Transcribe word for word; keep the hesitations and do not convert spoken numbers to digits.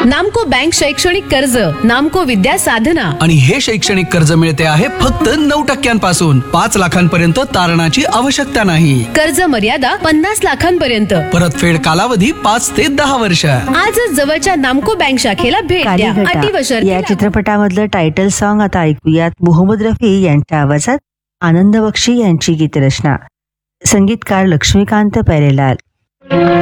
नामको बँक शैक्षणिक कर्ज, नामको विद्या साधना आणि हे शैक्षणिक कर्ज मिळते आहे फक्त नऊ टक्क्यांपासून पाच लाखांपर्यंत तारणाची आवश्यकता नाही. कर्ज मर्यादा पन्नास लाखांपर्यंत. परतफेड कालावधी पाच ते दहा वर्ष. आजच जवळच्या नामको बँक शाखेला भेट द्या. कालीघटा अटी व शर्ती या लागू. चित्रपटामधलं टायटल सॉन्ग आता ऐकूयात. मोहम्मद रफी यांच्या आवाजात आनंद बक्षी यांची गीतरचना, संगीतकार लक्ष्मीकांत प्यारेलाल.